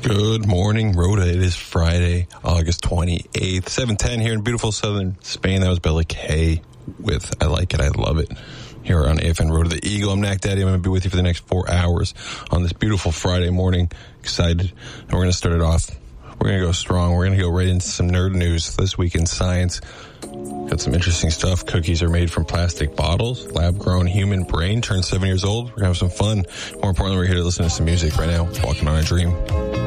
Good morning, Rhoda. It is Friday, August 28th, 7:10 here in beautiful southern Spain. That was Bella K with I Like It, I Love It here on AFN Road to the Eagle. I'm Knack Daddy. I'm going to be with you for the next 4 hours on this beautiful Friday morning. Excited. And we're going to start it off. We're going to go strong. We're going to go right into some nerd news this week in science. Got some interesting stuff. Cookies are made from plastic bottles. Lab-grown human brain turns 7 years old. We're going to have some fun. More importantly, we're here to listen to some music right now. Walking on a Dream.